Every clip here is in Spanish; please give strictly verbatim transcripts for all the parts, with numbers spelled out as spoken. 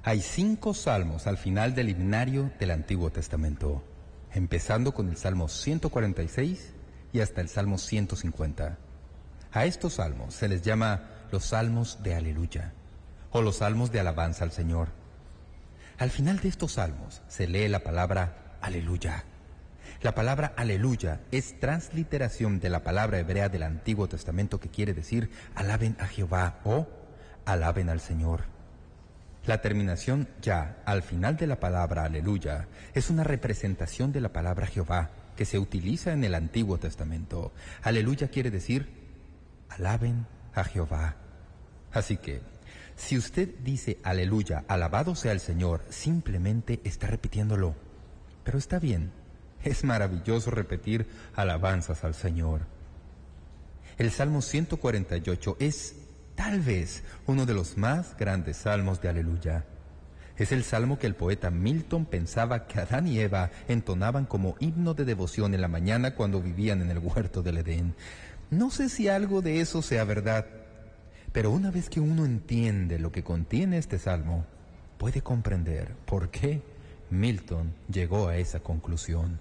Hay cinco salmos al final del himnario del Antiguo Testamento, empezando con el Salmo ciento cuarenta y seis y hasta el Salmo ciento cincuenta. A estos salmos se les llama los salmos de aleluya, o los salmos de alabanza al Señor. Al final de estos salmos se lee la palabra aleluya. La palabra aleluya es transliteración de la palabra hebrea del Antiguo Testamento que quiere decir alaben a Jehová o alaben al Señor. La terminación ya al final de la palabra aleluya es una representación de la palabra Jehová que se utiliza en el Antiguo Testamento. Aleluya quiere decir alaben a Jehová. Así que, si usted dice aleluya, alabado sea el Señor, simplemente está repitiéndolo. Pero está bien, es maravilloso repetir alabanzas al Señor. El Salmo ciento cuarenta y ocho es tal vez uno de los más grandes salmos de aleluya. Es el salmo que el poeta Milton pensaba que Adán y Eva entonaban como himno de devoción en la mañana cuando vivían en el huerto del Edén. No sé si algo de eso sea verdad, pero una vez que uno entiende lo que contiene este salmo, puede comprender por qué Milton llegó a esa conclusión.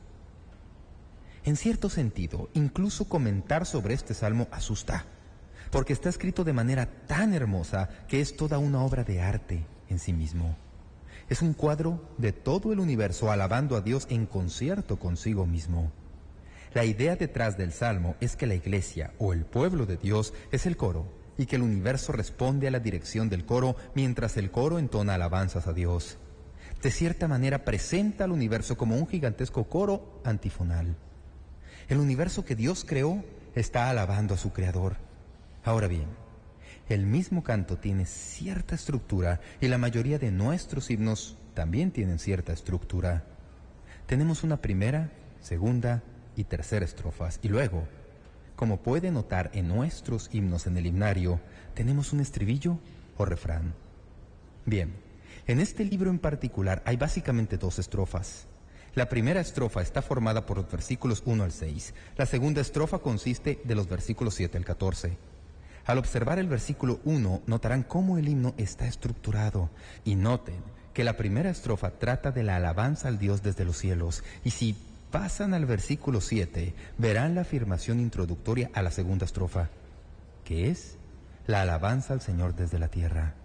En cierto sentido, incluso comentar sobre este salmo asusta, porque está escrito de manera tan hermosa que es toda una obra de arte en sí mismo. Es un cuadro de todo el universo alabando a Dios en concierto consigo mismo. La idea detrás del salmo es que la iglesia o el pueblo de Dios es el coro y que el universo responde a la dirección del coro mientras el coro entona alabanzas a Dios. De cierta manera presenta al universo como un gigantesco coro antifonal. El universo que Dios creó está alabando a su creador. Ahora bien, el mismo canto tiene cierta estructura y la mayoría de nuestros himnos también tienen cierta estructura. Tenemos una primera, segunda y tercera estrofas y luego, como puede notar en nuestros himnos en el himnario, tenemos un estribillo o refrán. Bien, en este libro en particular hay básicamente dos estrofas. La primera estrofa está formada por los versículos uno al seis. La segunda estrofa consiste de los versículos siete al catorce. Al observar el versículo uno, notarán cómo el himno está estructurado. Y noten que la primera estrofa trata de la alabanza al Dios desde los cielos. Y si pasan al versículo siete, verán la afirmación introductoria a la segunda estrofa, que es la alabanza al Señor desde la tierra.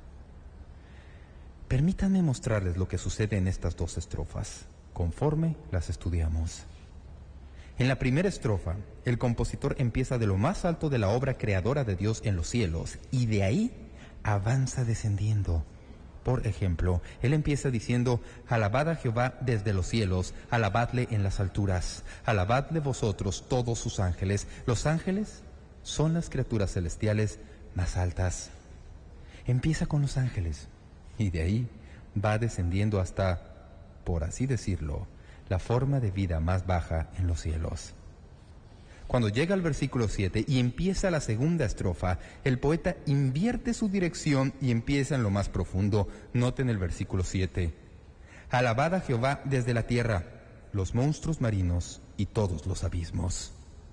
Permítanme mostrarles lo que sucede en estas dos estrofas, conforme las estudiamos. En la primera estrofa, el compositor empieza de lo más alto de la obra creadora de Dios en los cielos y de ahí avanza descendiendo. Por ejemplo, él empieza diciendo, alabad a Jehová desde los cielos, alabadle en las alturas, alabadle vosotros todos sus ángeles. Los ángeles son las criaturas celestiales más altas. Empieza con los ángeles y de ahí va descendiendo hasta, por así decirlo, la forma de vida más baja en los cielos. Cuando llega al versículo siete y empieza la segunda estrofa, el poeta invierte su dirección y empieza en lo más profundo. Noten el versículo siete. Alabad a Jehová desde la tierra, los monstruos marinos y todos los abismos.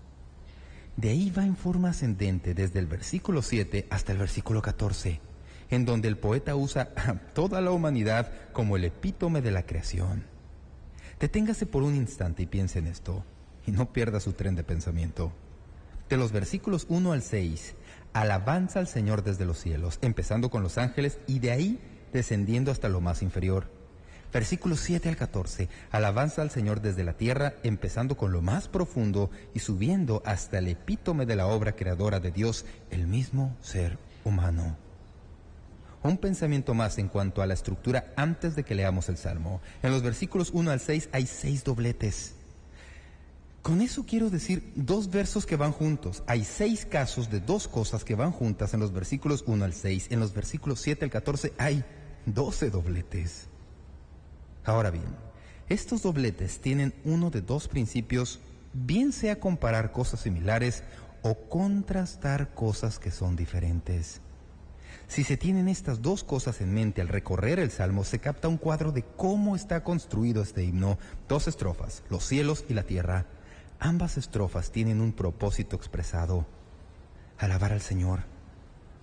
De ahí va en forma ascendente desde el versículo siete hasta el versículo catorce, en donde el poeta usa a toda la humanidad como el epítome de la creación. Deténgase por un instante y piense en esto, y no pierda su tren de pensamiento. De los versículos uno al seis, alabanza al Señor desde los cielos, empezando con los ángeles y de ahí descendiendo hasta lo más inferior. Versículos siete al catorce, alabanza al Señor desde la tierra, empezando con lo más profundo y subiendo hasta el epítome de la obra creadora de Dios, el mismo ser humano. Un pensamiento más en cuanto a la estructura antes de que leamos el Salmo. En los versículos uno al seis hay seis dobletes. Con eso quiero decir dos versos que van juntos. Hay seis casos de dos cosas que van juntas en los versículos uno al seis. En los versículos siete al catorce hay doce dobletes. Ahora bien, estos dobletes tienen uno de dos principios, bien sea comparar cosas similares o contrastar cosas que son diferentes. Si se tienen estas dos cosas en mente al recorrer el Salmo, se capta un cuadro de cómo está construido este himno. Dos estrofas, los cielos y la tierra. Ambas estrofas tienen un propósito expresado: alabar al Señor.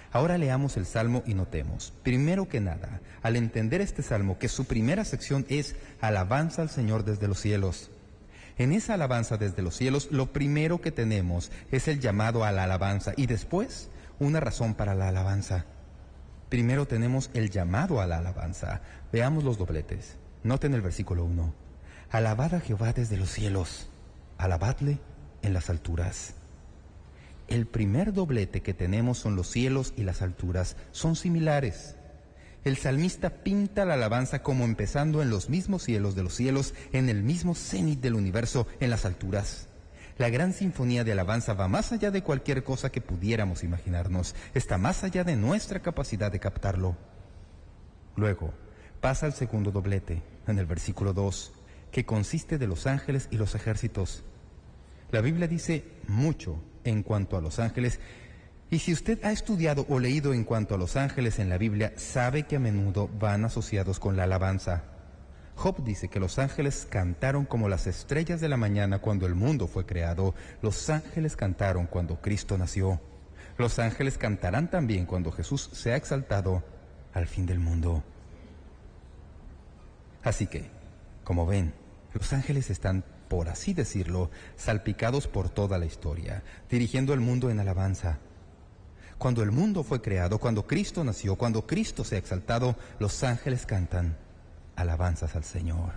Ahora leamos el Salmo y notemos, primero que nada, al entender este Salmo, que su primera sección es alabanza al Señor desde los cielos. En esa alabanza desde los cielos, lo primero que tenemos es el llamado a la alabanza y después una razón para la alabanza. Primero tenemos el llamado a la alabanza. Veamos los dobletes. Noten el versículo uno. Alabad a Jehová desde los cielos, alabadle en las alturas. El primer doblete que tenemos son los cielos y las alturas. Son similares. El salmista pinta la alabanza como empezando en los mismos cielos de los cielos, en el mismo cenit del universo, en las alturas. La gran sinfonía de alabanza va más allá de cualquier cosa que pudiéramos imaginarnos. Está más allá de nuestra capacidad de captarlo. Luego, pasa al segundo doblete, en el versículo dos, que consiste de los ángeles y los ejércitos. La Biblia dice mucho en cuanto a los ángeles, y si usted ha estudiado o leído en cuanto a los ángeles en la Biblia, sabe que a menudo van asociados con la alabanza. Job dice que los ángeles cantaron como las estrellas de la mañana cuando el mundo fue creado. Los ángeles cantaron cuando Cristo nació. Los ángeles cantarán también cuando Jesús sea exaltado al fin del mundo. Así que, como ven, los ángeles están, por así decirlo, salpicados por toda la historia, dirigiendo el mundo en alabanza. Cuando el mundo fue creado, cuando Cristo nació, cuando Cristo se ha exaltado, los ángeles cantan alabanzas al Señor.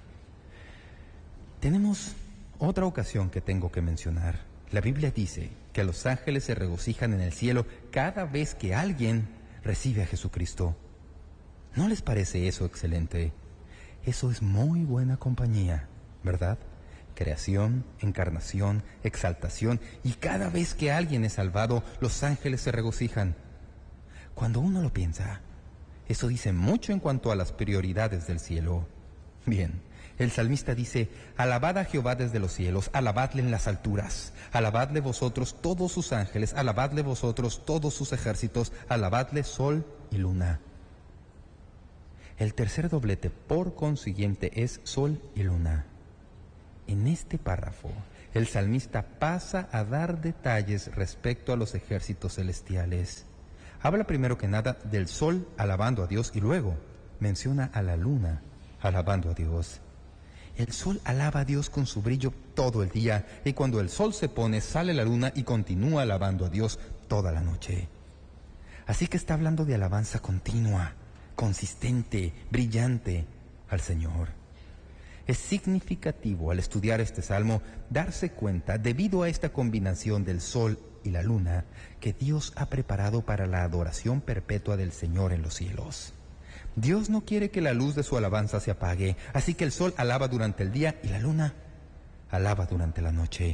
Tenemos otra ocasión que tengo que mencionar. La Biblia dice que los ángeles se regocijan en el cielo cada vez que alguien recibe a Jesucristo. ¿No les parece eso excelente? Eso es muy buena compañía, ¿verdad? Creación, encarnación, exaltación, y cada vez que alguien es salvado, los ángeles se regocijan. Cuando uno lo piensa, eso dice mucho en cuanto a las prioridades del cielo. Bien, el salmista dice, alabad a Jehová desde los cielos, alabadle en las alturas, alabadle vosotros todos sus ángeles, alabadle vosotros todos sus ejércitos, alabadle sol y luna. El tercer doblete, por consiguiente, es sol y luna. En este párrafo, el salmista pasa a dar detalles respecto a los ejércitos celestiales. Habla primero que nada del sol alabando a Dios y luego menciona a la luna alabando a Dios. El sol alaba a Dios con su brillo todo el día y cuando el sol se pone sale la luna y continúa alabando a Dios toda la noche. Así que está hablando de alabanza continua, consistente, brillante al Señor. Es significativo al estudiar este salmo darse cuenta, debido a esta combinación del sol y la luna, que Dios ha preparado para la adoración perpetua del Señor en los cielos. Dios no quiere que la luz de su alabanza se apague, así que el sol alaba durante el día y la luna alaba durante la noche.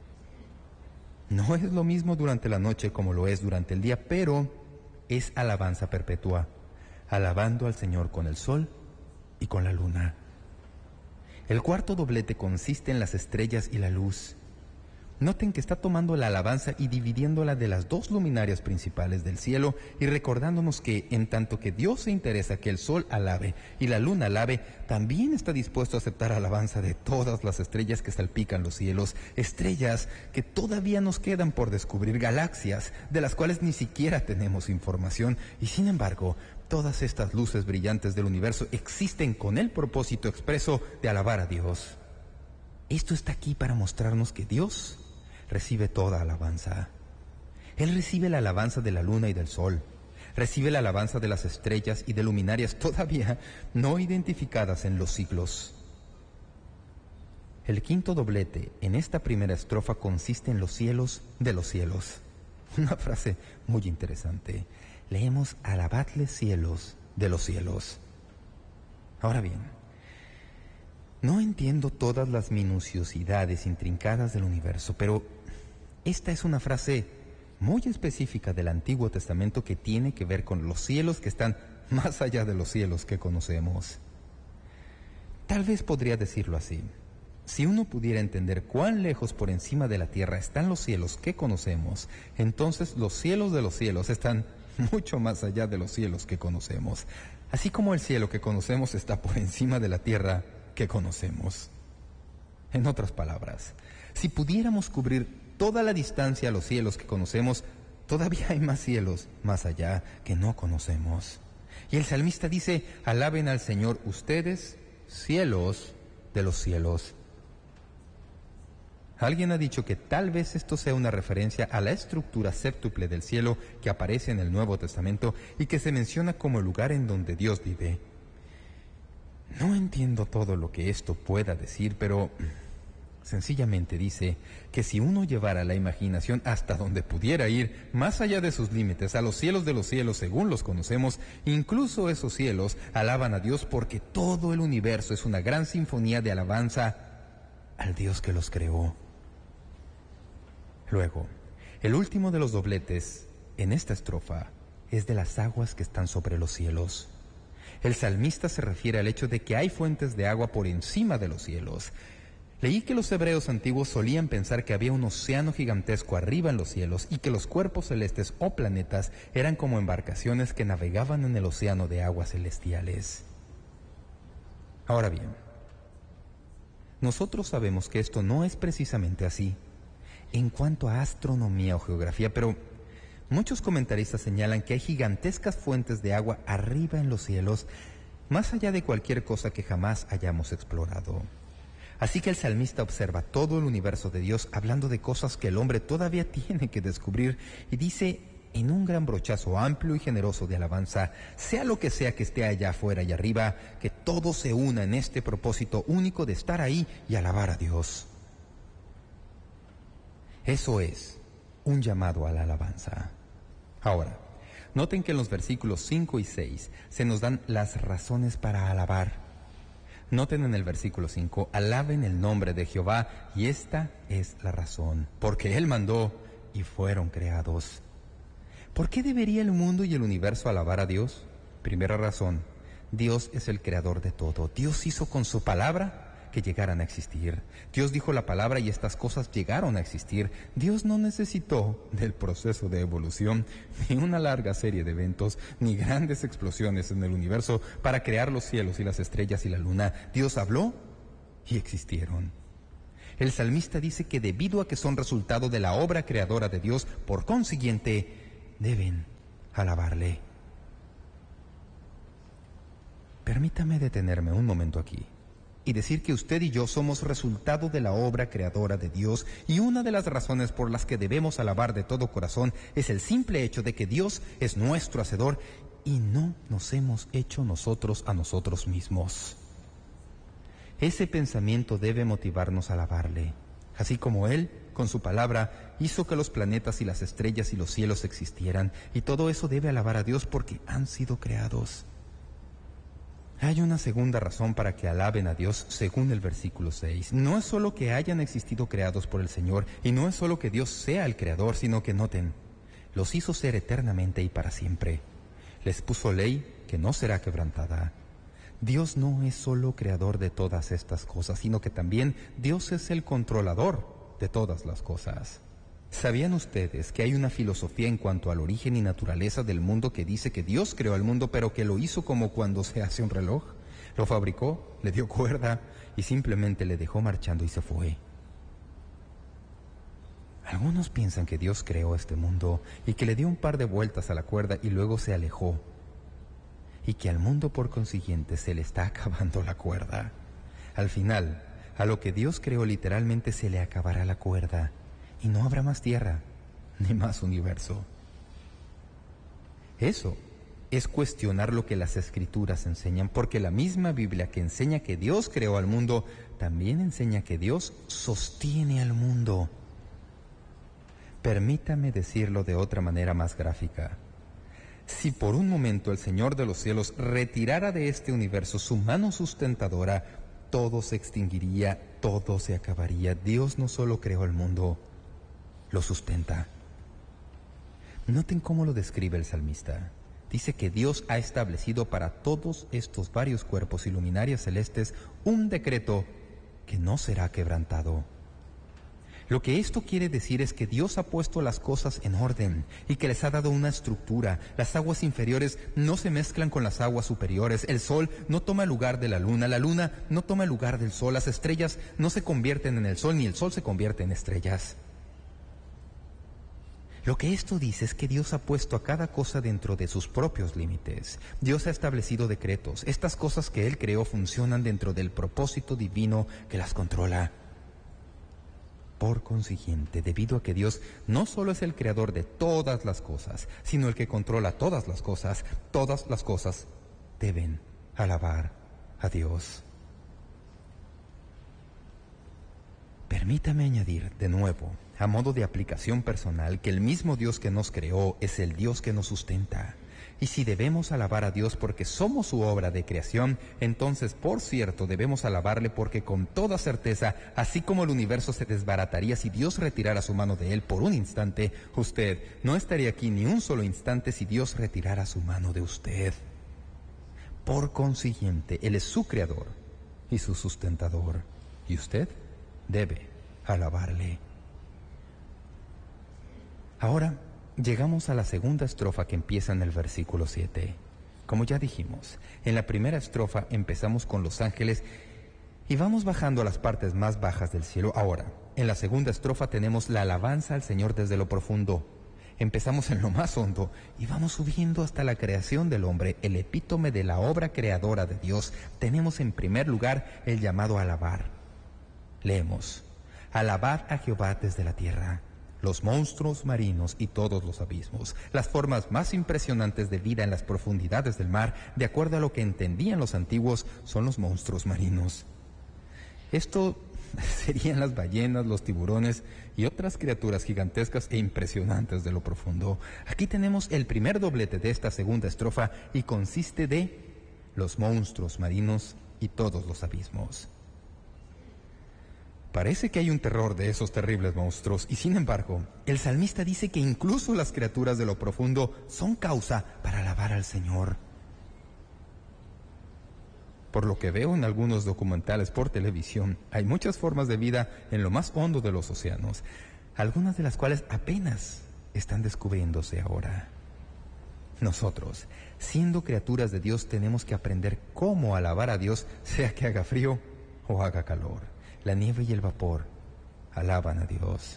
No es lo mismo durante la noche como lo es durante el día, pero es alabanza perpetua, alabando al Señor con el sol y con la luna. El cuarto doblete consiste en las estrellas y la luz. Noten que está tomando la alabanza y dividiéndola de las dos luminarias principales del cielo y recordándonos que, en tanto que Dios se interesa que el sol alabe y la luna alabe, también está dispuesto a aceptar alabanza de todas las estrellas que salpican los cielos, estrellas que todavía nos quedan por descubrir, galaxias de las cuales ni siquiera tenemos información, y sin embargo, todas estas luces brillantes del universo existen con el propósito expreso de alabar a Dios. Esto está aquí para mostrarnos que Dios recibe toda alabanza. Él recibe la alabanza de la luna y del sol, recibe la alabanza de las estrellas y de luminarias todavía no identificadas en los siglos. El quinto doblete en esta primera estrofa consiste en los cielos de los cielos. Una frase muy interesante. Leemos, alabadle cielos de los cielos. Ahora bien, no entiendo todas las minuciosidades intrincadas del universo, pero esta es una frase muy específica del Antiguo Testamento que tiene que ver con los cielos que están más allá de los cielos que conocemos. Tal vez podría decirlo así. Si uno pudiera entender cuán lejos por encima de la tierra están los cielos que conocemos, entonces los cielos de los cielos están mucho más allá de los cielos que conocemos. Así como el cielo que conocemos está por encima de la tierra que conocemos. En otras palabras, si pudiéramos cubrir toda la distancia a los cielos que conocemos, todavía hay más cielos más allá que no conocemos. Y el salmista dice, alaben al Señor ustedes, cielos de los cielos. Alguien ha dicho que tal vez esto sea una referencia a la estructura séptuple del cielo que aparece en el Nuevo Testamento y que se menciona como el lugar en donde Dios vive. No entiendo todo lo que esto pueda decir, pero sencillamente dice que si uno llevara la imaginación hasta donde pudiera ir, más allá de sus límites, a los cielos de los cielos según los conocemos, incluso esos cielos alaban a Dios porque todo el universo es una gran sinfonía de alabanza al Dios que los creó. Luego, el último de los dobletes en esta estrofa es de las aguas que están sobre los cielos. El salmista se refiere al hecho de que hay fuentes de agua por encima de los cielos. Leí que los hebreos antiguos solían pensar que había un océano gigantesco arriba en los cielos y que los cuerpos celestes o planetas eran como embarcaciones que navegaban en el océano de aguas celestiales. Ahora bien, nosotros sabemos que esto no es precisamente así en cuanto a astronomía o geografía, pero muchos comentaristas señalan que hay gigantescas fuentes de agua arriba en los cielos, más allá de cualquier cosa que jamás hayamos explorado. Así que el salmista observa todo el universo de Dios hablando de cosas que el hombre todavía tiene que descubrir y dice en un gran brochazo amplio y generoso de alabanza, sea lo que sea que esté allá afuera y arriba, que todo se una en este propósito único de estar ahí y alabar a Dios. Eso es un llamado a la alabanza. Ahora, noten que en los versículos cinco y seis se nos dan las razones para alabar. Noten en el versículo cinco, alaben el nombre de Jehová, y esta es la razón, porque Él mandó y fueron creados. ¿Por qué debería el mundo y el universo alabar a Dios? Primera razón, Dios es el creador de todo. Dios hizo con su palabra que llegaran a existir. Dios dijo la palabra y estas cosas llegaron a existir. Dios no necesitó del proceso de evolución, ni una larga serie de eventos, ni grandes explosiones en el universo para crear los cielos y las estrellas y la luna. Dios habló y existieron. El salmista dice que debido a que son resultado de la obra creadora de Dios, por consiguiente, deben alabarle. Permítame detenerme un momento aquí y decir que usted y yo somos resultado de la obra creadora de Dios, y una de las razones por las que debemos alabar de todo corazón es el simple hecho de que Dios es nuestro hacedor y no nos hemos hecho nosotros a nosotros mismos. Ese pensamiento debe motivarnos a alabarle, así como Él, con su palabra, hizo que los planetas y las estrellas y los cielos existieran, y todo eso debe alabar a Dios porque han sido creados. Hay una segunda razón para que alaben a Dios según el versículo seis. No es solo que hayan existido creados por el Señor, y no es solo que Dios sea el creador, sino que noten, los hizo ser eternamente y para siempre. Les puso ley que no será quebrantada. Dios no es solo creador de todas estas cosas, sino que también Dios es el controlador de todas las cosas. ¿Sabían ustedes que hay una filosofía en cuanto al origen y naturaleza del mundo que dice que Dios creó al mundo, pero que lo hizo como cuando se hace un reloj? Lo fabricó, le dio cuerda y simplemente le dejó marchando y se fue. Algunos piensan que Dios creó este mundo y que le dio un par de vueltas a la cuerda y luego se alejó, y que al mundo por consiguiente se le está acabando la cuerda. Al final, a lo que Dios creó literalmente se le acabará la cuerda y no habrá más tierra ni más universo. Eso es cuestionar lo que las Escrituras enseñan, porque la misma Biblia que enseña que Dios creó al mundo, también enseña que Dios sostiene al mundo. Permítame decirlo de otra manera más gráfica. Si por un momento el Señor de los cielos retirara de este universo su mano sustentadora, todo se extinguiría, todo se acabaría. Dios no solo creó el mundo, lo sustenta. Noten cómo lo describe el salmista. Dice que Dios ha establecido para todos estos varios cuerpos y luminarias celestes un decreto que no será quebrantado. Lo que esto quiere decir es que Dios ha puesto las cosas en orden y que les ha dado una estructura. Las aguas inferiores no se mezclan con las aguas superiores. El sol no toma el lugar de la luna. La luna no toma el lugar del sol. Las estrellas no se convierten en el sol, ni el sol se convierte en estrellas. Lo que esto dice es que Dios ha puesto a cada cosa dentro de sus propios límites. Dios ha establecido decretos. Estas cosas que Él creó funcionan dentro del propósito divino que las controla. Por consiguiente, debido a que Dios no solo es el creador de todas las cosas, sino el que controla todas las cosas, todas las cosas deben alabar a Dios. Permítame añadir de nuevo, a modo de aplicación personal, que el mismo Dios que nos creó es el Dios que nos sustenta. Y si debemos alabar a Dios porque somos su obra de creación, entonces, por cierto, debemos alabarle porque con toda certeza, así como el universo se desbarataría si Dios retirara su mano de él por un instante, usted no estaría aquí ni un solo instante si Dios retirara su mano de usted. Por consiguiente, Él es su creador y su sustentador, y usted debe alabarle. Ahora llegamos a la segunda estrofa que empieza en el versículo siete. Como ya dijimos, en la primera estrofa empezamos con los ángeles y vamos bajando a las partes más bajas del cielo. Ahora, en la segunda estrofa tenemos la alabanza al Señor desde lo profundo. Empezamos en lo más hondo y vamos subiendo hasta la creación del hombre, el epítome de la obra creadora de Dios. Tenemos en primer lugar el llamado a alabar. Leemos: alabar a Jehová desde la tierra, los monstruos marinos y todos los abismos, las formas más impresionantes de vida en las profundidades del mar, de acuerdo a lo que entendían los antiguos, son los monstruos marinos. Esto serían las ballenas, los tiburones y otras criaturas gigantescas e impresionantes de lo profundo. Aquí tenemos el primer doblete de esta segunda estrofa y consiste de los monstruos marinos y todos los abismos. Parece que hay un terror de esos terribles monstruos y, sin embargo, el salmista dice que incluso las criaturas de lo profundo son causa para alabar al Señor. Por lo que veo en algunos documentales por televisión, hay muchas formas de vida en lo más hondo de los océanos, algunas de las cuales apenas están descubriéndose ahora. Nosotros, siendo criaturas de Dios, tenemos que aprender cómo alabar a Dios, sea que haga frío o haga calor. La nieve y el vapor alaban a Dios.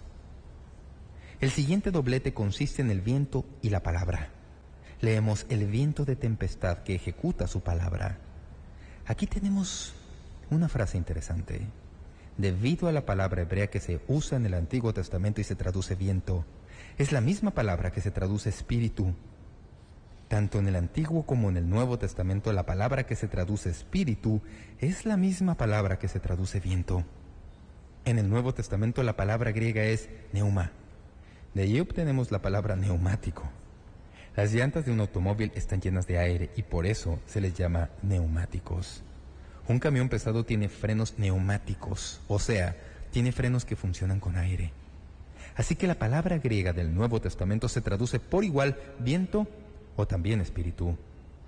El siguiente doblete consiste en el viento y la palabra. Leemos: el viento de tempestad que ejecuta su palabra. Aquí tenemos una frase interesante. Debido a la palabra hebrea que se usa en el Antiguo Testamento y se traduce viento, es la misma palabra que se traduce espíritu. Tanto en el Antiguo como en el Nuevo Testamento, la palabra que se traduce espíritu es la misma palabra que se traduce viento. En el Nuevo Testamento la palabra griega es neuma. De allí obtenemos la palabra neumático. Las llantas de un automóvil están llenas de aire y por eso se les llama neumáticos. Un camión pesado tiene frenos neumáticos, o sea, tiene frenos que funcionan con aire. Así que la palabra griega del Nuevo Testamento se traduce por igual viento o también espíritu.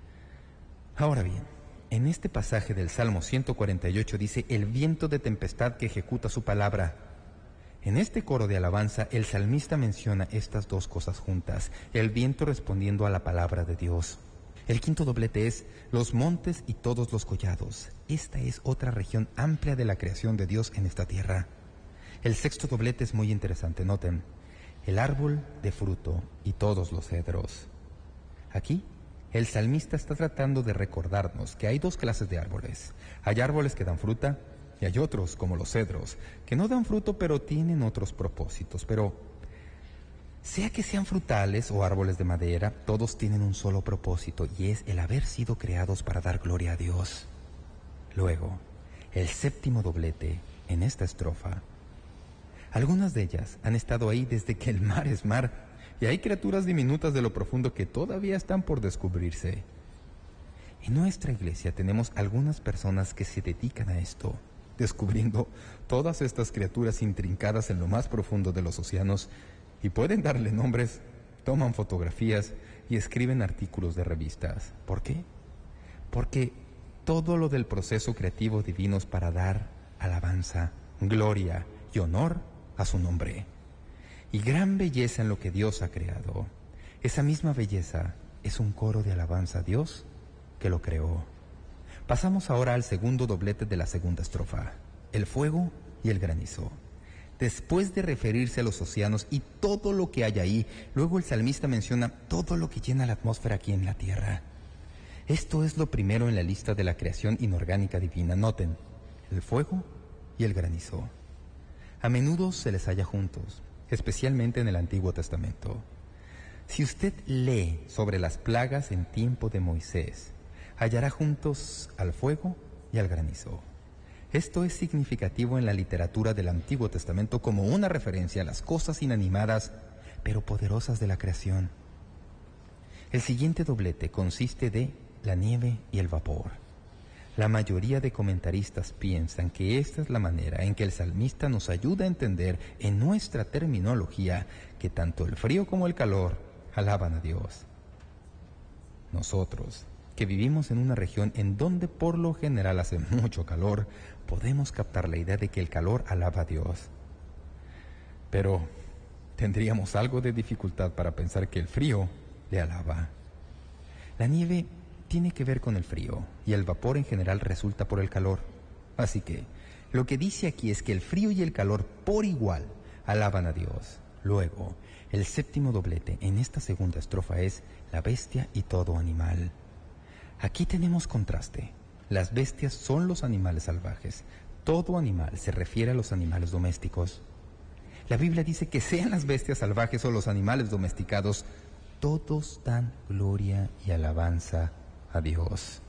Ahora bien, en este pasaje del Salmo ciento cuarenta y ocho dice: el viento de tempestad que ejecuta su palabra. En este coro de alabanza, el salmista menciona estas dos cosas juntas, el viento respondiendo a la palabra de Dios. El quinto doblete es los montes y todos los collados. Esta es otra región amplia de la creación de Dios en esta tierra. El sexto doblete es muy interesante, noten: el árbol de fruto y todos los cedros. Aquí, el salmista está tratando de recordarnos que hay dos clases de árboles. Hay árboles que dan fruta y hay otros, como los cedros, que no dan fruto pero tienen otros propósitos. Pero, sea que sean frutales o árboles de madera, todos tienen un solo propósito y es el haber sido creados para dar gloria a Dios. Luego, el séptimo doblete en esta estrofa. Algunas de ellas han estado ahí desde que el mar es mar y hay criaturas diminutas de lo profundo que todavía están por descubrirse. En nuestra iglesia tenemos algunas personas que se dedican a esto, descubriendo todas estas criaturas intrincadas en lo más profundo de los océanos, y pueden darle nombres, toman fotografías y escriben artículos de revistas. ¿Por qué? Porque todo lo del proceso creativo divino es para dar alabanza, gloria y honor a su nombre. Y gran belleza en lo que Dios ha creado. Esa misma belleza es un coro de alabanza a Dios que lo creó. Pasamos ahora al segundo doblete de la segunda estrofa, el fuego y el granizo. Después de referirse a los océanos y todo lo que hay ahí, luego el salmista menciona todo lo que llena la atmósfera aquí en la tierra. Esto es lo primero en la lista de la creación inorgánica divina. Noten, el fuego y el granizo. A menudo se les halla juntos, especialmente en el Antiguo Testamento. Si usted lee sobre las plagas en tiempo de Moisés, hallará juntos al fuego y al granizo. Esto es significativo en la literatura del Antiguo Testamento como una referencia a las cosas inanimadas, pero poderosas de la creación. El siguiente doblete consiste de la nieve y el vapor. La mayoría de comentaristas piensan que esta es la manera en que el salmista nos ayuda a entender en nuestra terminología que tanto el frío como el calor alaban a Dios. Nosotros, que vivimos en una región en donde por lo general hace mucho calor, podemos captar la idea de que el calor alaba a Dios. Pero tendríamos algo de dificultad para pensar que el frío le alaba. La nieve tiene que ver con el frío y el vapor en general resulta por el calor. Así que lo que dice aquí es que el frío y el calor por igual alaban a Dios. Luego, el séptimo doblete en esta segunda estrofa es la bestia y todo animal. Aquí tenemos contraste. Las bestias son los animales salvajes. Todo animal se refiere a los animales domésticos. La Biblia dice que sean las bestias salvajes o los animales domesticados, todos dan gloria y alabanza a Dios.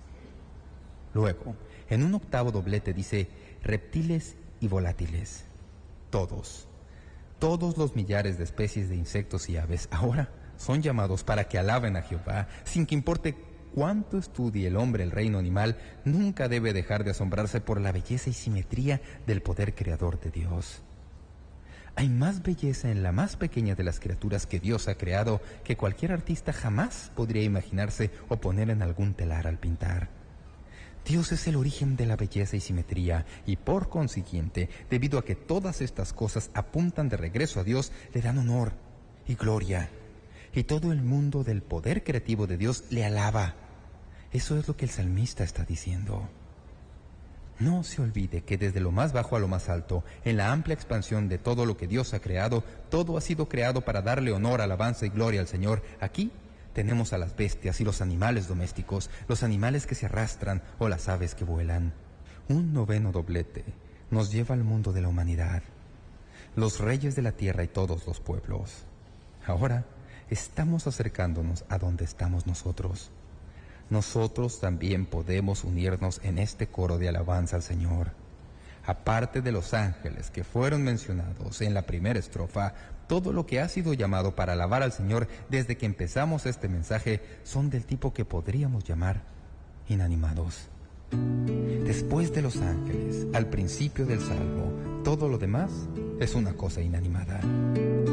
Luego, en un octavo doblete dice reptiles y volátiles. Todos, todos los millares de especies de insectos y aves ahora son llamados para que alaben a Jehová, sin que importe cuánto estudie el hombre el reino animal, nunca debe dejar de asombrarse por la belleza y simetría del poder creador de Dios. Hay más belleza en la más pequeña de las criaturas que Dios ha creado que cualquier artista jamás podría imaginarse o poner en algún telar al pintar. Dios es el origen de la belleza y simetría, y por consiguiente, debido a que todas estas cosas apuntan de regreso a Dios, le dan honor y gloria. Y todo el mundo del poder creativo de Dios le alaba. Eso es lo que el salmista está diciendo. No se olvide que desde lo más bajo a lo más alto, en la amplia expansión de todo lo que Dios ha creado, todo ha sido creado para darle honor, alabanza y gloria al Señor. Aquí tenemos a las bestias y los animales domésticos, los animales que se arrastran o las aves que vuelan. Un noveno doblete nos lleva al mundo de la humanidad, los reyes de la tierra y todos los pueblos. Ahora estamos acercándonos a donde estamos nosotros. Nosotros también podemos unirnos en este coro de alabanza al Señor. Aparte de los ángeles que fueron mencionados en la primera estrofa, todo lo que ha sido llamado para alabar al Señor desde que empezamos este mensaje son del tipo que podríamos llamar inanimados. Después de los ángeles, al principio del Salmo, todo lo demás es una cosa inanimada.